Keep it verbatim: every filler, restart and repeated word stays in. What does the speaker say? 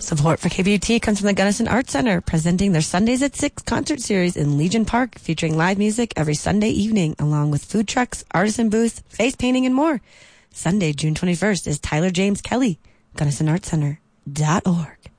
Support for K B U T comes from the Gunnison Arts Center, presenting their Sundays at six concert series in Legion Park, featuring live music every Sunday evening, along with food trucks, artisan booths, face painting, and more. Sunday, June twenty-first is Tyler James Kelly, Gunnison Arts Center dot org.